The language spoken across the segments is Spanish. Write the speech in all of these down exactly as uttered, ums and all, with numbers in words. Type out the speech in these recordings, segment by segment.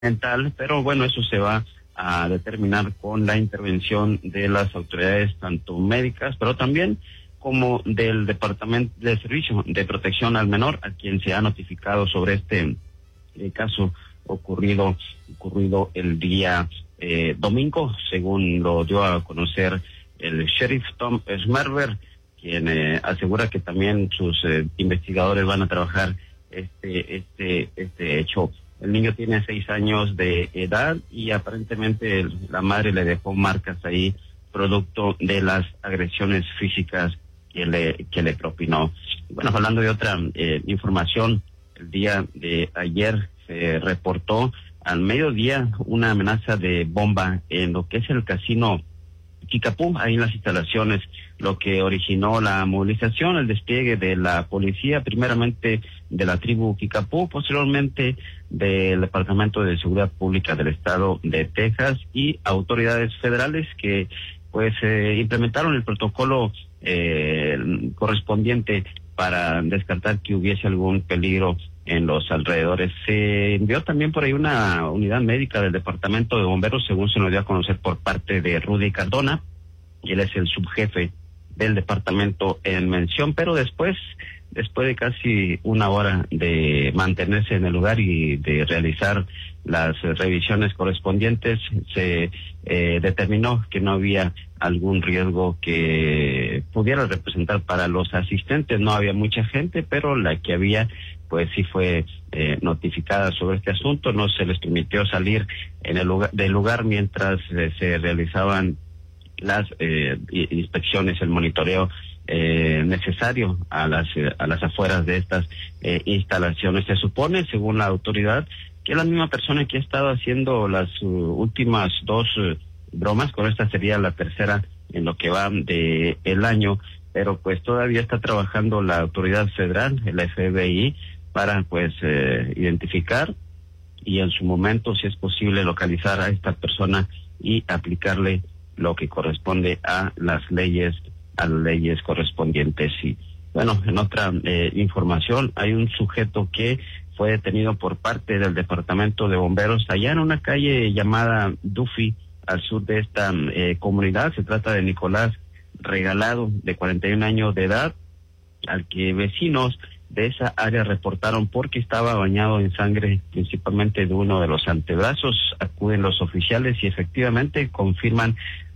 mental, pero bueno, eso se va a determinar con la intervención de las autoridades tanto médicas, pero también como del Departamento de Servicio de Protección al Menor, a quien se ha notificado sobre este eh, caso ocurrido ocurrido el día eh, domingo, según lo dio a conocer el sheriff Tom Smerver, quien eh, asegura que también sus eh, investigadores van a trabajar este este este hecho. El niño tiene seis años de edad y aparentemente el, la madre le dejó marcas ahí producto de las agresiones físicas que le que le propinó. Bueno, hablando de otra eh, información, el día de ayer se reportó al mediodía una amenaza de bomba en lo que es el casino Kickapoo, ahí en las instalaciones, lo que originó la movilización, el despliegue de la policía, primeramente de la tribu Kickapoo, posteriormente del Departamento de Seguridad Pública del Estado de Texas y autoridades federales que pues eh, implementaron el protocolo eh, correspondiente para descartar que hubiese algún peligro en los alrededores. Se envió también por ahí una unidad médica del Departamento de Bomberos, según se nos dio a conocer por parte de Rudy Cardona, y él es el subjefe del departamento en mención, pero después, después de casi una hora de mantenerse en el lugar y de realizar las revisiones correspondientes, se eh, determinó que no había algún riesgo que pudiera representar para los asistentes. No había mucha gente, pero la que había pues sí fue eh, notificada sobre este asunto. No se les permitió salir en el lugar, del lugar mientras eh, se realizaban las eh, inspecciones, el monitoreo eh, necesario a las eh, a las afueras de estas eh, instalaciones. Se supone, según la autoridad, que es la misma persona que ha estado haciendo las uh, últimas dos uh, bromas. Con esta sería la tercera en lo que va de el año, pero pues todavía está trabajando la autoridad federal, el F B I, para pues eh, identificar y en su momento, si es posible, localizar a esta persona y aplicarle lo que corresponde a las leyes, a las leyes correspondientes. Y bueno, en otra eh, información, hay un sujeto que fue detenido por parte del Departamento de Bomberos allá en una calle llamada Duffy, al sur de esta eh, comunidad. Se trata de Nicolás Regalado, de cuarenta y un años de edad, al que vecinos de esa área reportaron porque estaba bañado en sangre, principalmente de uno de los antebrazos. Acuden los oficiales y efectivamente confirman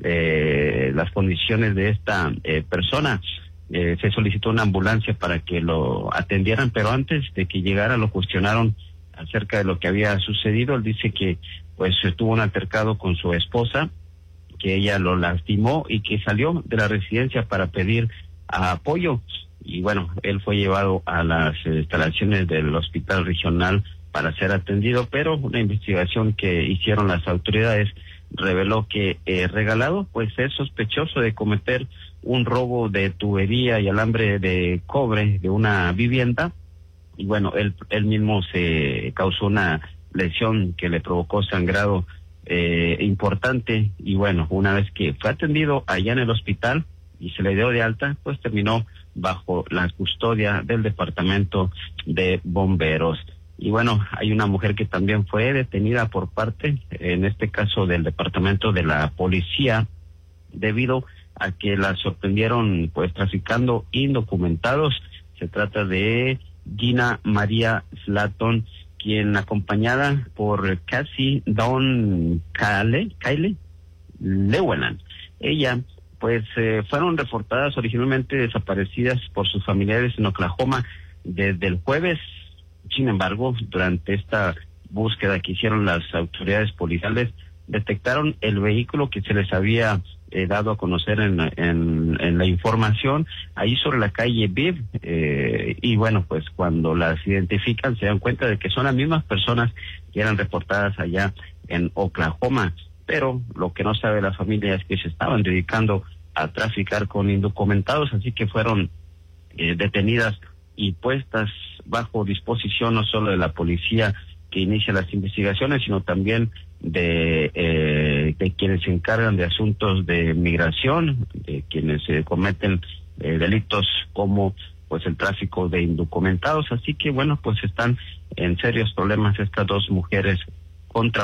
eh, las condiciones de esta eh, persona. Eh, se solicitó una ambulancia para que lo atendieran, pero antes de que llegara lo cuestionaron acerca de lo que había sucedido. Él dice que pues tuvo un altercado con su esposa, que ella lo lastimó y que salió de la residencia para pedir apoyo. Y bueno, él fue llevado a las instalaciones del hospital regional para ser atendido, pero una investigación que hicieron las autoridades reveló que eh, Regalado pues es sospechoso de cometer un robo de tubería y alambre de cobre de una vivienda. Y bueno, él, él mismo se causó una lesión que le provocó sangrado eh, importante. Y bueno, una vez que fue atendido allá en el hospital y se le dio de alta, pues terminó bajo la custodia del Departamento de Bomberos. Y bueno, hay una mujer que también fue detenida por parte, en este caso del Departamento de la Policía, debido a que la sorprendieron pues traficando indocumentados. Se trata de Gina María Slatton, quien, acompañada por Cassie Dawn Kyle, Kyle Llewellyn, ella pues eh, fueron reportadas originalmente desaparecidas por sus familiares en Oklahoma desde el jueves. Sin embargo, durante esta búsqueda que hicieron las autoridades policiales, detectaron el vehículo que se les había eh, dado a conocer en, en, en la información, ahí sobre la calle Viv, eh, y bueno, pues cuando las identifican se dan cuenta de que son las mismas personas que eran reportadas allá en Oklahoma. Pero lo que no sabe la familia es que se estaban dedicando a traficar con indocumentados, así que fueron eh, detenidas y puestas bajo disposición no solo de la policía que inicia las investigaciones, sino también de, eh, de quienes se encargan de asuntos de migración, de quienes eh, cometen eh, delitos como pues el tráfico de indocumentados. Así que bueno, pues están en serios problemas estas dos mujeres contra